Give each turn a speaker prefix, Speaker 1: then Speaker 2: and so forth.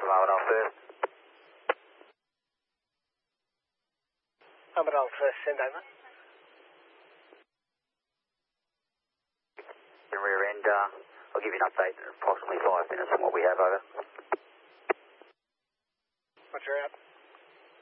Speaker 1: Harbour Alpha.
Speaker 2: Harbour Alpha, send over.
Speaker 1: The rear end, I'll give you an update in approximately 5 minutes on what we have over.
Speaker 2: Roger out.